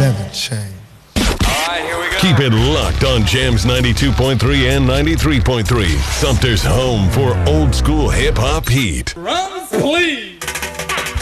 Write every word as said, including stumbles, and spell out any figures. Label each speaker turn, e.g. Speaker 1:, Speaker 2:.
Speaker 1: never change.
Speaker 2: Keep it locked on Jams ninety-two point three and ninety-three point three. Sumter's home for old school hip hop heat.
Speaker 3: Drums, please.